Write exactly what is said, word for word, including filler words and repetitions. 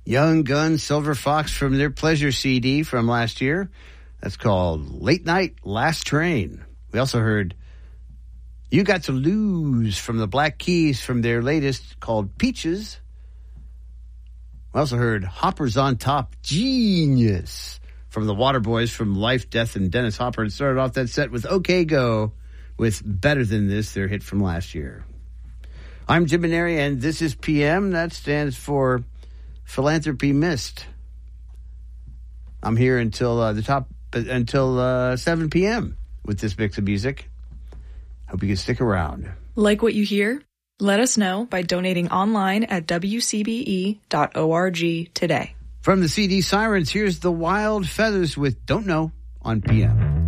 Young Gun, Silver Fox from their Pleasure C D from last year. That's called Late Night Last Train. We also heard You Got to Lose from the Black Keys from their latest called Peaches. We also heard Hoppers on Top, Genius from the Waterboys from Life, Death, and Dennis Hopper. And started off that set with OK Go with Better Than This, their hit from last year. I'm Jim Maneri, and this is P M. That stands for Philanthropy Missed. I'm here until uh, the top until uh, seven p.m. with this mix of music. Hope you can stick around. Like what you hear? Let us know by donating online at w c b e dot org today. From the C D Sirens, here's the Wild Feathers with Don't Know on P M.